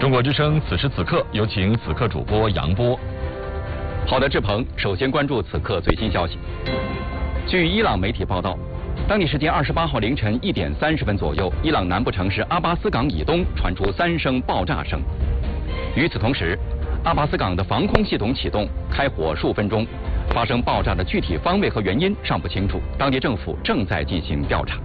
中国之声此时此刻，有请此刻主播杨波。 好的，志鹏，首先关注此刻最新消息。据伊朗媒体报道，当地时间28号凌晨1点30分左右，伊朗南部城市阿巴斯港以东传出3声爆炸声。与此同时，阿巴斯港的防空系统启动，开火数分钟，发生爆炸的具体方位和原因尚不清楚，当地政府正在进行调查。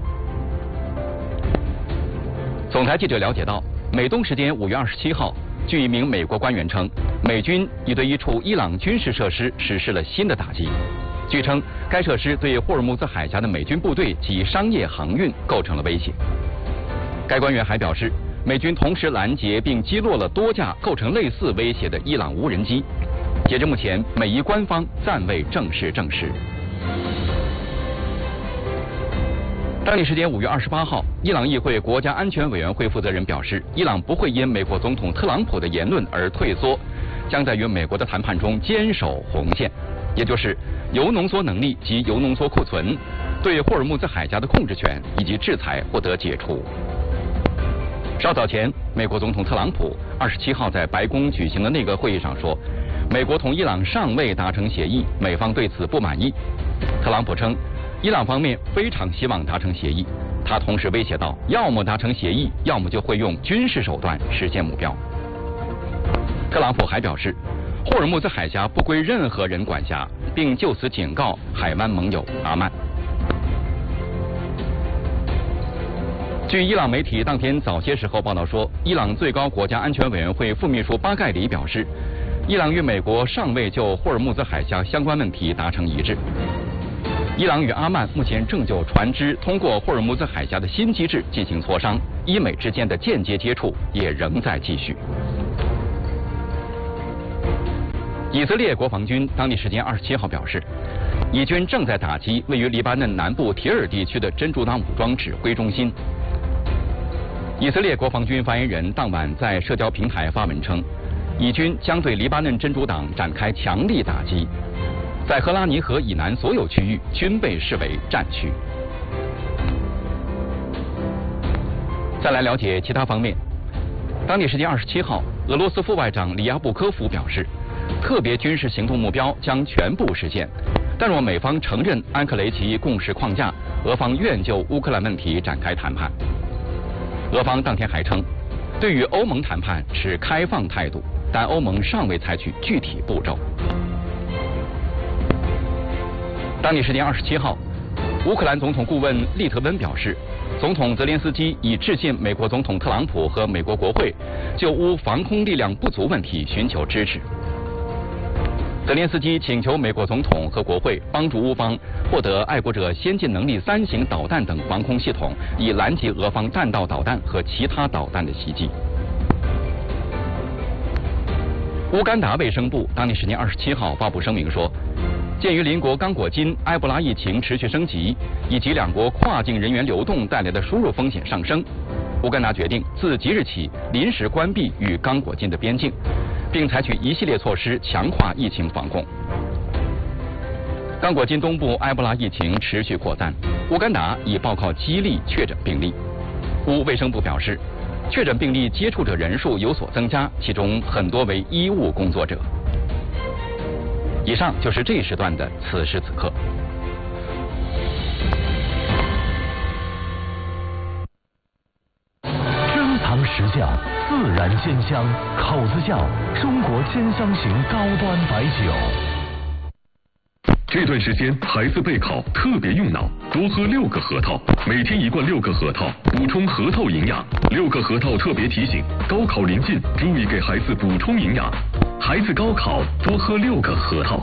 总台记者了解到，美东时间5月27号，据一名美国官员称，美军已对一处伊朗军事设施实施了新的打击。据称，该设施对霍尔木兹海峡的美军部队及商业航运构成了威胁。该官员还表示，美军同时拦截并击落了多架构成类似威胁的伊朗无人机。截至目前，美伊官方暂未正式证实。当地时间5月28号，伊朗议会国家安全委员会负责人表示，伊朗不会因美国总统特朗普的言论而退缩，将在与美国的谈判中坚守红线，也就是铀浓缩能力及铀浓缩库存，对霍尔木兹海峡的控制权以及制裁获得解除。稍早前，美国总统特朗普27号在白宫举行的内阁会议上说，美国同伊朗尚未达成协议，美方对此不满意。特朗普称，伊朗方面非常希望达成协议，他同时威胁到，要么达成协议，要么就会用军事手段实现目标。特朗普还表示，霍尔木兹海峡不归任何人管辖，并就此警告海湾盟友阿曼。据伊朗媒体当天早些时候报道说，伊朗最高国家安全委员会副秘书巴盖里表示，伊朗与美国尚未就霍尔木兹海峡相关问题达成一致。伊朗与阿曼目前正就船只通过霍尔木兹海峡的新机制进行磋商，伊美之间的间接接触也仍在继续。以色列国防军当地时间27号表示，以军正在打击位于黎巴嫩南部铁尔地区的真主党武装指挥中心。以色列国防军发言人当晚在社交平台发文称，以军将对黎巴嫩真主党展开强力打击，在赫拉尼河以南所有区域均被视为战区。再来了解其他方面。当地时间27号，俄罗斯副外长里亚布科夫表示，特别军事行动目标将全部实现，但若美方承认安克雷奇共识框架，俄方愿就乌克兰问题展开谈判。俄方当天还称，对于欧盟谈判持开放态度，但欧盟尚未采取具体步骤。当地时间27号，乌克兰总统顾问利特温表示，总统泽连斯基已致信美国总统特朗普和美国国会，就乌防空力量不足问题寻求支持。泽连斯基请求美国总统和国会帮助乌方获得爱国者先进能力3型导弹等防空系统，以拦截俄方弹道导弹和其他导弹的袭击。乌干达卫生部当地时间27号发布声明说，鉴于邻国刚果金埃博拉疫情持续升级，以及两国跨境人员流动带来的输入风险上升，乌干达决定自即日起临时关闭与刚果金的边境，并采取一系列措施强化疫情防控。刚果金东部埃博拉疫情持续扩散，乌干达已报告7例确诊病例。乌卫生部表示，确诊病例接触者人数有所增加，其中很多为医务工作者。以上就是这一时段的此时此刻。 珍藏实酱，自然鲜香，口子窖中国鲜香型高端白酒。 这段时间孩子备考特别用脑，多喝6个核桃，每天1罐6个核桃，补充核桃营养。6个核桃特别提醒，高考临近，注意给孩子补充营养。孩子高考多喝6个核桃。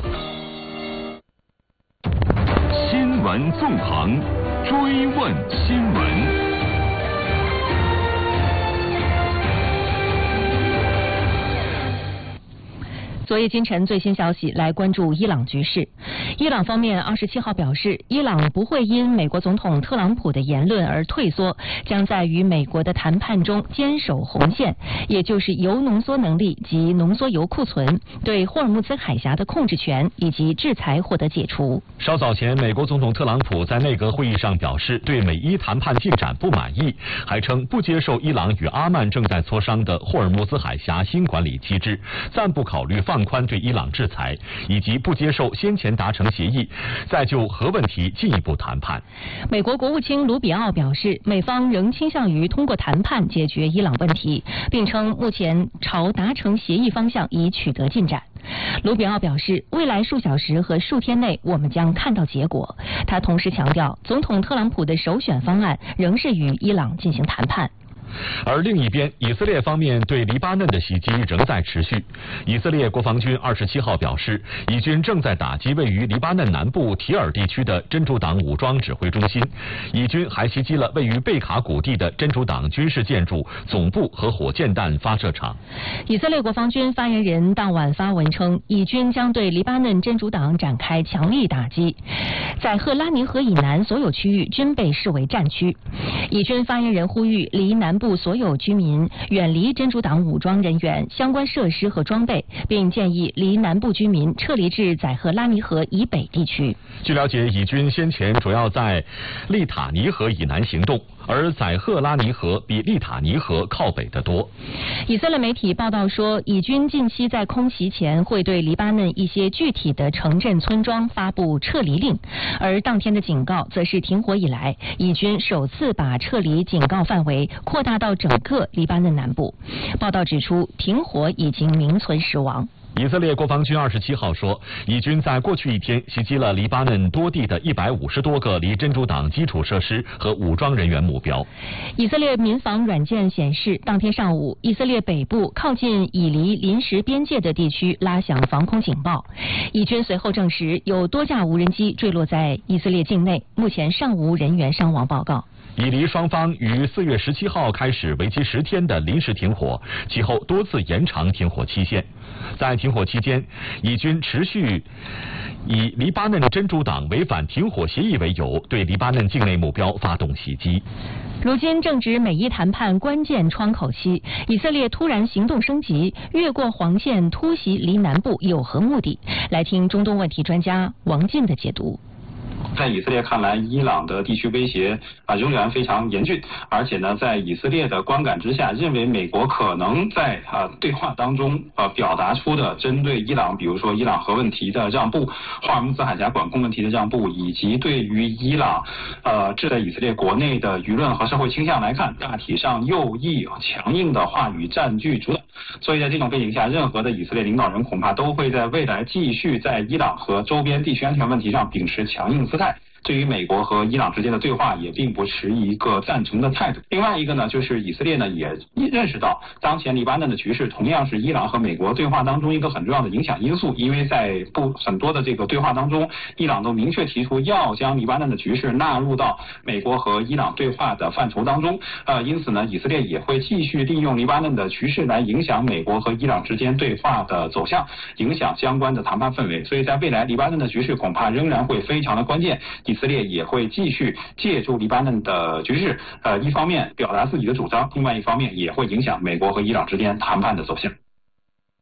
新闻纵横，追问新闻。 昨夜今晨最新消息来关注伊朗局势。伊朗方面27号表示，伊朗不会因美国总统特朗普的言论而退缩，将在与美国的谈判中坚守红线，也就是铀浓缩能力及浓缩铀库存、对霍尔木兹海峡的控制权以及制裁获得解除。 稍早前，美国总统特朗普在内阁会议上表示对美伊谈判进展不满意，还称不接受伊朗与阿曼正在磋商的霍尔木兹海峡新管理机制，暂不考虑放宽对伊朗制裁，以及不接受先前达成协议，再就核问题进一步谈判。 美国国务卿卢比奥表示，美方仍倾向于通过谈判解决伊朗问题，并称目前朝达成协议方向已取得进展。卢比奥表示，未来数小时和数天内我们将看到结果。他同时强调，总统特朗普的首选方案仍是与伊朗进行谈判。 而另一边，以色列方面对黎巴嫩的袭击仍在持续。以色列国防军27号表示，以军正在打击位于黎巴嫩南部提尔地区的真主党武装指挥中心。以军还袭击了位于贝卡谷地的真主党军事建筑总部和火箭弹发射场。 以色列国防军发言人当晚发文称，以军将对黎巴嫩真主党展开强力打击，在赫拉尼河以南所有区域均被视为战区。以军发言人呼吁离南部所有居民远离真主党武装人员、相关设施和装备，并建议离南部居民撤离至载赫拉尼河以北地区。 据了解，以军先前主要在利塔尼河以南行动，而载赫拉尼河比利塔尼河靠北得多。 以色列媒体报道说，以军近期在空袭前会对黎巴嫩一些具体的城镇村庄发布撤离令，而当天的警告则是停火以来以军首次把撤离警告范围扩大到整个黎巴嫩南部。报道指出，停火已经名存实亡。 以色列国防军27号说，以军在过去一天袭击了黎巴嫩多地的150多个离真主党基础设施和武装人员目标。 以色列民防软件显示，当天上午，以色列北部靠近以黎临时边界的地区拉响防空警报。以军随后证实，有多架无人机坠落在以色列境内，目前尚无人员伤亡报告。 以黎双方于4月17号开始为期10天的临时停火，其后多次延长停火期限。在停火期间，以军持续以黎巴嫩真主党违反停火协议为由，对黎巴嫩境内目标发动袭击。 如今正值美伊谈判关键窗口期，以色列突然行动升级，越过黄线突袭黎南部有何目的？来听中东问题专家王进的解读。 在以色列看来，伊朗的地区威胁仍然非常严峻，而且呢，在以色列的观感之下，认为美国可能在对话当中表达出的针对伊朗，比如说伊朗核问题的让步、霍尔木兹海峡管控问题的让步，以及对于伊朗置在以色列国内的舆论和社会倾向来看，大体上右翼强硬的话语占据主导。所以在这种背景下，任何的以色列领导人恐怕都会在未来继续在伊朗和周边地区安全问题上秉持强硬姿态。对于美国和伊朗之间的对话也并不持一个赞成的态度。另外一个呢，就是以色列呢也认识到，当前黎巴嫩的局势同样是伊朗和美国对话当中一个很重要的影响因素，因为在很多的这个对话当中，伊朗都明确提出要将黎巴嫩的局势纳入到美国和伊朗对话的范畴当中。因此呢，以色列也会继续利用黎巴嫩的局势来影响美国和伊朗之间对话的走向，影响相关的谈判氛围。所以在未来，黎巴嫩的局势恐怕仍然会非常的关键。以色列也会继续借助黎巴嫩的局势，一方面表达自己的主张，另外一方面也会影响美国和伊朗之间谈判的走向。